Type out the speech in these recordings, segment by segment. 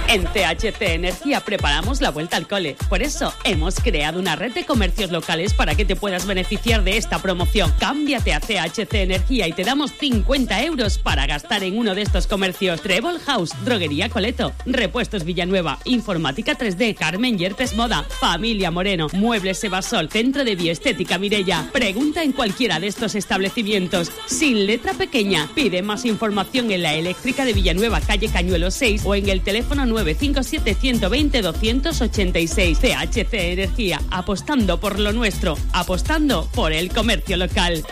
En THC Energía preparamos la vuelta al cole. Por eso hemos creado una red de comercios locales para que te puedas beneficiar de esta promoción. Cámbiate a THC Energía y te damos 50 euros para gastar en uno de estos comercios. Trébol House, Droguería Coleto, Repuestos Villanueva, Informática 3D, Carmen Yerpes Moda, Familia Moreno, Muebles Evasol, Centro de Bioestética Mirella. Pregunta en cualquiera de estos establecimientos. Sin letra pequeña. Pide más información en la Eléctrica de Villanueva, calle Cañuelo 6 o en el teléfono 957 120 286. THC Energía, apostando por lo nuestro, apostando por el comercio local.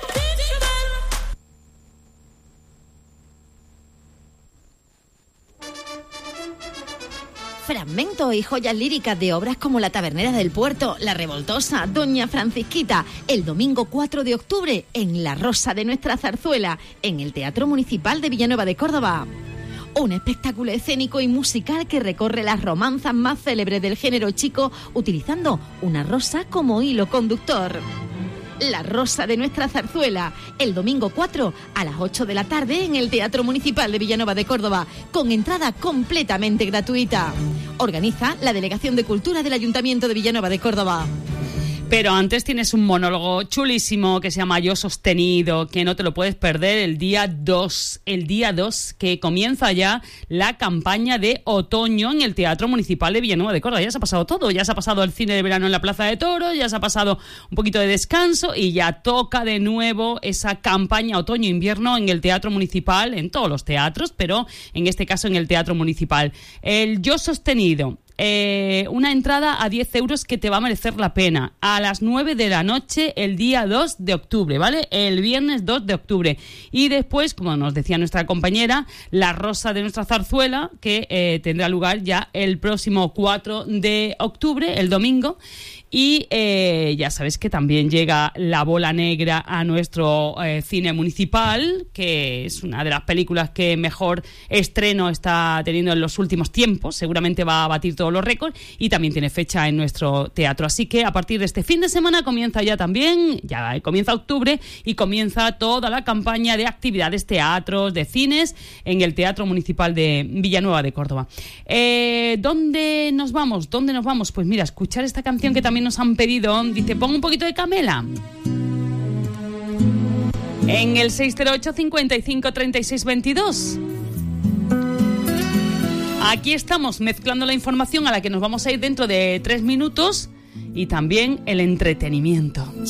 Fragmentos y joyas líricas de obras como La Tabernera del Puerto, La Revoltosa, Doña Francisquita, el domingo 4 de octubre en La Rosa de Nuestra Zarzuela, en el Teatro Municipal de Villanueva de Córdoba. Un espectáculo escénico y musical que recorre las romanzas más célebres del género chico utilizando una rosa como hilo conductor. La Rosa de Nuestra Zarzuela, el domingo 4 a las 8 de la tarde en el Teatro Municipal de Villanueva de Córdoba, con entrada completamente gratuita. Organiza la Delegación de Cultura del Ayuntamiento de Villanueva de Córdoba. Pero antes tienes un monólogo chulísimo que se llama Yo Sostenido, que no te lo puedes perder el día 2. El día 2, que comienza ya la campaña de otoño en el Teatro Municipal de Villanueva de Córdoba. Ya se ha pasado todo, ya se ha pasado el cine de verano en la Plaza de Toros, ya se ha pasado un poquito de descanso y ya toca de nuevo esa campaña otoño-invierno en el Teatro Municipal, en todos los teatros, pero en este caso en el Teatro Municipal. El Yo Sostenido. Una entrada a 10 euros que te va a merecer la pena. A las 9 de la noche el día 2 de octubre, ¿vale? El viernes 2 de octubre. Y después, como nos decía nuestra compañera, La Rosa de Nuestra Zarzuela, que tendrá lugar ya el próximo 4 de octubre, el domingo. Y ya sabes que también llega La Bola Negra a nuestro cine municipal, que es una de las películas que mejor estreno está teniendo en los últimos tiempos. Seguramente va a batir todos los récords y también tiene fecha en nuestro teatro. Así que a partir de este fin de semana comienza ya también, ya comienza octubre y comienza toda la campaña de actividades, teatros, de cines en el Teatro Municipal de Villanueva de Córdoba. ¿Dónde nos vamos? Pues mira, escuchar esta canción que también nos han pedido. Dice, pon un poquito de Camela en el 608 55 36 22. Aquí estamos mezclando la información a la que nos vamos a ir dentro de 3 minutos y también el entretenimiento.